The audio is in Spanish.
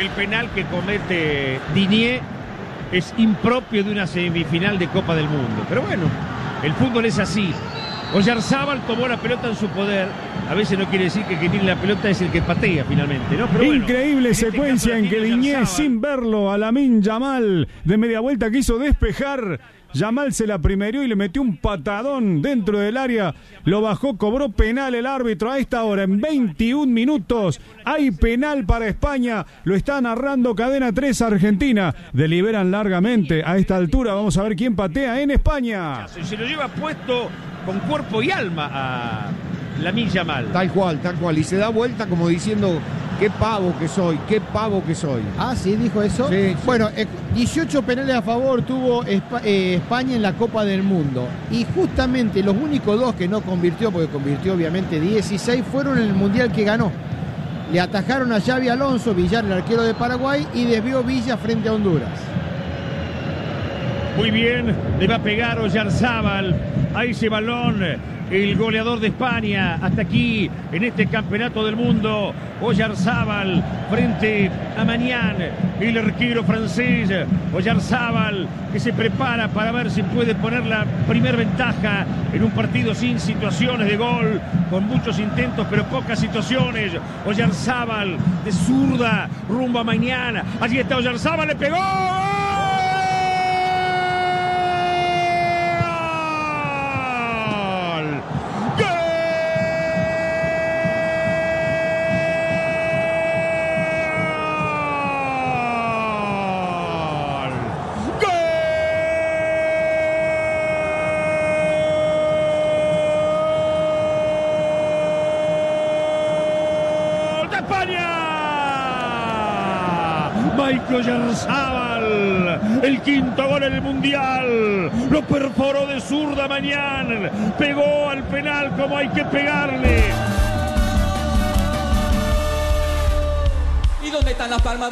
el penal que comete Digne es impropio de una semifinal de Copa del Mundo. Pero bueno, el fútbol es así. Oyarzábal tomó la pelota en su poder. A veces no quiere decir que quien tiene la pelota es el que patea finalmente, ¿no? Pero increíble bueno, secuencia en que Digne, sin verlo, a Lamine Yamal de media vuelta quiso despejar. Yamal se la primerió y le metió un patadón dentro del área. Lo bajó, cobró penal el árbitro. A esta hora, en 21 minutos, hay penal para España. Lo está narrando Cadena 3 Argentina. Deliberan largamente. A esta altura vamos a ver quién patea en España. Se lo lleva puesto con cuerpo y alma a Lamine Yamal. Tal cual. Y se da vuelta como diciendo, qué pavo que soy. Ah, sí, dijo eso. Sí. Bueno, 18 penales a favor tuvo España en la Copa del Mundo. Y justamente los únicos dos que no convirtió, porque convirtió obviamente 16, fueron en el Mundial que ganó. Le atajaron a Xavi Alonso, Villar, el arquero de Paraguay, y desvió Villa frente a Honduras. Muy bien, le va a pegar Oyarzábal a ese balón, el goleador de España hasta aquí en este campeonato del mundo. Oyarzábal frente a Mañán, el arquero francés. Oyarzábal que se prepara para ver si puede poner la primer ventaja en un partido sin situaciones de gol, con muchos intentos pero pocas situaciones. Oyarzábal de zurda rumbo a Mañán. Allí está Oyarzábal, le pegó. Michael Oyarzábal, el quinto gol en el Mundial, lo perforó de zurda Mañán, pegó al penal como hay que pegarle. ¿Y dónde están las palmas?